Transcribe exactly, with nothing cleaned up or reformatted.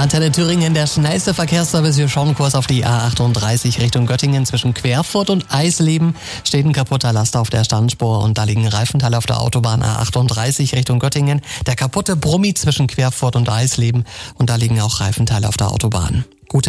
Antenne Thüringen, der schnellste Verkehrsservice. Wir schauen kurz auf die A achtunddreißig Richtung Göttingen. Zwischen Querfurt und Eisleben steht ein kaputter Laster auf der Standspur und da liegen Reifenteile auf der Autobahn A achtunddreißig Richtung Göttingen. Der kaputte Brummi zwischen Querfurt und Eisleben und da liegen auch Reifenteile auf der Autobahn. Gute